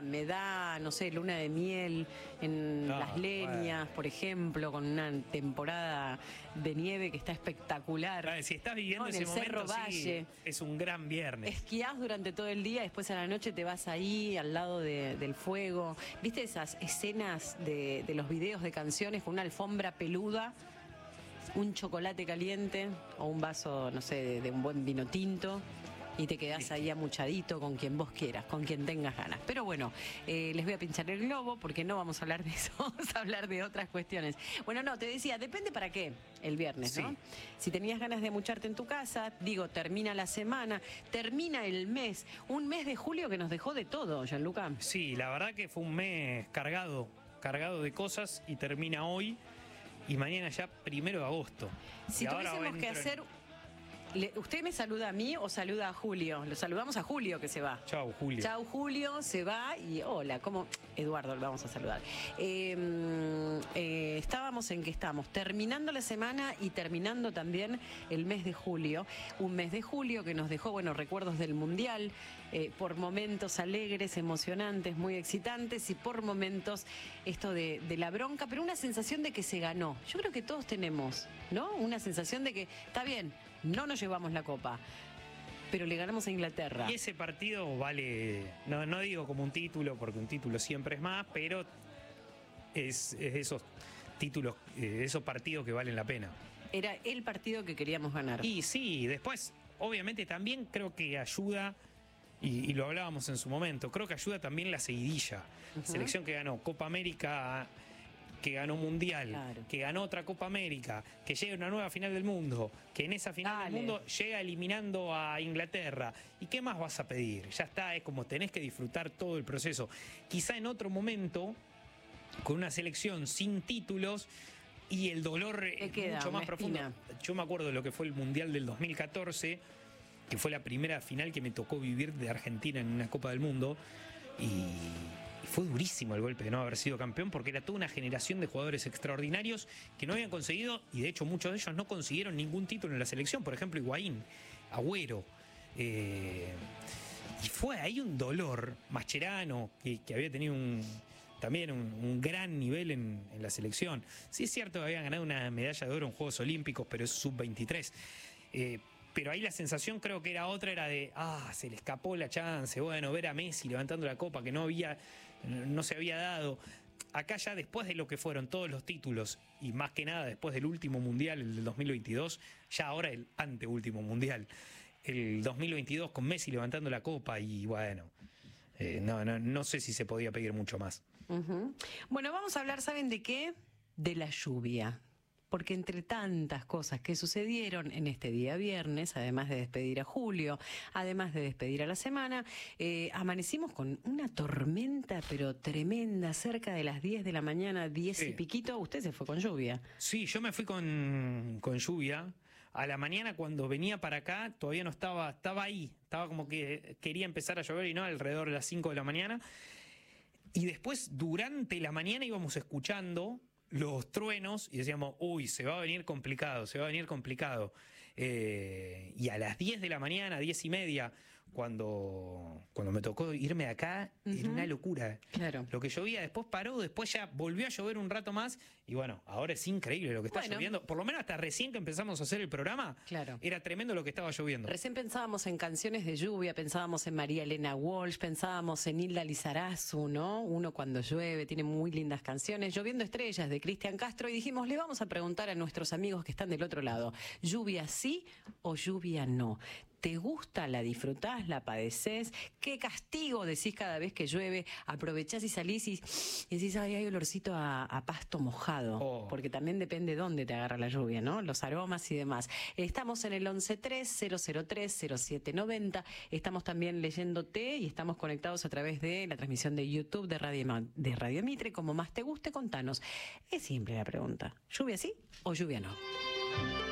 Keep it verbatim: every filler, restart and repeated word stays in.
me da, no sé, luna de miel en No, las leñas, bueno. por ejemplo, con una temporada de nieve que está espectacular. Vale, si estás viviendo No, en ese el momento, Cerro sí, Valle. es un gran viernes. Esquiás durante todo el día, después a la noche te vas ahí al lado de, del fuego. ¿Viste esas escenas de, de los videos de canciones con una alfombra peluda, un chocolate caliente o un vaso, no sé, de, de un buen vino tinto? Y te quedás ahí amuchadito con quien vos quieras, con quien tengas ganas. Pero bueno, eh, les voy a pinchar el globo porque no vamos a hablar de eso, vamos a hablar de otras cuestiones. Bueno, no, te decía, depende para qué el viernes, ¿no? Sí. Si tenías ganas de amucharte en tu casa, digo, termina la semana, termina el mes, un mes de julio que nos dejó de todo, Gianluca. Sí, la verdad que fue un mes cargado, cargado de cosas y termina hoy y mañana ya primero de agosto. Si Y ahora tuviésemos que entro en- hacer... Le- ¿Usted me saluda a mí o saluda a Julio? Lo saludamos a Julio que se va. Chau, Julio. Chau, Julio, se va y hola, ¿cómo? Eduardo, lo vamos a saludar. Eh, eh, estábamos en que estamos terminando la semana y terminando también el mes de julio. Un mes de julio que nos dejó, bueno, recuerdos del Mundial, eh, por momentos alegres, emocionantes, muy excitantes y por momentos esto de, de la bronca, pero una sensación de que se ganó. Yo creo que todos tenemos, ¿no? Una sensación de que está bien, no nos llevamos la copa, pero le ganamos a Inglaterra. Y ese partido vale, no, no digo como un título, porque un título siempre es más, pero es, es esos títulos, eh, esos partidos que valen la pena. Era el partido que queríamos ganar. Y sí, después, obviamente también creo que ayuda, y, y lo hablábamos en su momento, creo que ayuda también la seguidilla. Ujú. Selección que ganó Copa América, que ganó Mundial, Claro. que ganó otra Copa América, que llega a una nueva final del mundo, que en esa final Dale. del mundo llega eliminando a Inglaterra. ¿Y qué más vas a pedir? Ya está, es como tenés que disfrutar todo el proceso. Quizá en otro momento, con una selección sin títulos y el dolor Te es queda mucho una más profundo. espina. Yo me acuerdo de lo que fue el Mundial del dos mil catorce, que fue la primera final que me tocó vivir de Argentina en una Copa del Mundo, y, y fue durísimo el golpe de no haber sido campeón, porque era toda una generación de jugadores extraordinarios que no habían conseguido, y de hecho muchos de ellos no consiguieron ningún título en la selección. Por ejemplo, Higuaín, Agüero, eh, y fue ahí un dolor. Mascherano, que, que había tenido un, también un, un gran nivel en, en la selección. Sí es cierto que habían ganado una medalla de oro en Juegos Olímpicos, pero es sub veintitrés. Eh, pero ahí la sensación creo que era otra, era de, ah, se le escapó la chance, bueno, ver a Messi levantando la copa que no había, no se había dado. Acá ya después de lo que fueron todos los títulos, y más que nada después del último mundial, el del dos mil veintidós, ya ahora el anteúltimo mundial, el dos mil veintidós con Messi levantando la copa, y bueno, eh, no, no, no sé si se podía pedir mucho más. Ujú. Bueno, vamos a hablar, ¿saben de qué? De la lluvia. Porque entre tantas cosas que sucedieron en este día viernes, además de despedir a Julio, además de despedir a la semana, eh, amanecimos con una tormenta pero tremenda, cerca de las diez de la mañana, diez Sí. y piquito. Usted se fue con lluvia. Sí, yo me fui con, con lluvia. A la mañana cuando venía para acá todavía no estaba, estaba ahí, estaba como que quería empezar a llover y no, alrededor de las cinco de la mañana. Y después durante la mañana íbamos escuchando los truenos y decíamos, uy, se va a venir complicado, se va a venir complicado. Eh, y a las diez de la mañana, diez y media, cuando, cuando me tocó irme de acá, Ujú. era una locura. Claro. Lo que llovía, después paró, después ya volvió a llover un rato más, y bueno, ahora es increíble lo que está Bueno. lloviendo. Por lo menos hasta recién que empezamos a hacer el programa, Claro. era tremendo lo que estaba lloviendo. Recién pensábamos en canciones de lluvia, pensábamos en María Elena Walsh, pensábamos en Hilda Lizarazu, ¿no? Uno cuando llueve, tiene muy lindas canciones. Lloviendo estrellas de Cristian Castro, y dijimos, le vamos a preguntar a nuestros amigos que están del otro lado, ¿lluvia sí o lluvia no? ¿Te gusta? ¿La disfrutás? ¿La padecés? ¿Qué castigo decís cada vez que llueve? Aprovechás y salís y, y decís, ay, hay olorcito a, a pasto mojado. Oh. Porque también depende dónde te agarra la lluvia, ¿no? Los aromas y demás. Estamos en el once tres cero cero tres cero siete noventa. Estamos también leyéndote y estamos conectados a través de la transmisión de YouTube de Radio, Ma- de Radio Mitre. Como más te guste, contanos. Es simple la pregunta. ¿Lluvia sí o lluvia no?